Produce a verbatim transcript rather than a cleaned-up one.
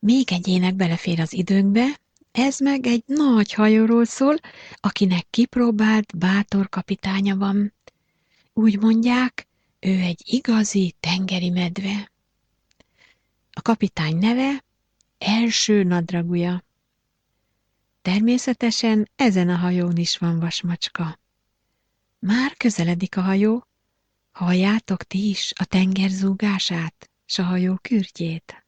Még egy ének belefér az időnkbe, ez meg egy nagy hajóról szól, akinek kipróbált, bátor kapitánya van. Úgy mondják, ő egy igazi tengeri medve. A kapitány neve Első Nadragúja. Természetesen ezen a hajón is van vasmacska. Már közeledik a hajó, halljátok ti is a tenger zúgását, s a hajó kürtjét?